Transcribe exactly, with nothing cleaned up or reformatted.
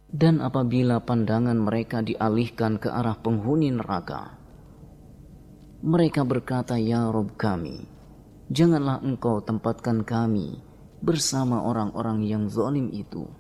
Dan apabila pandangan mereka dialihkan ke arah penghuni neraka, mereka berkata, "Ya Rabb kami, janganlah Engkau tempatkan kami bersama orang-orang yang zalim itu."